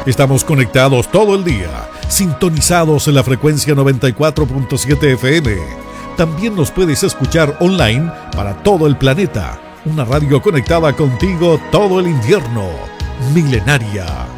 Estamos conectados todo el día, sintonizados en la frecuencia 94.7 FM. También nos puedes escuchar online para todo el planeta. Una radio conectada contigo todo el invierno. Milenaria.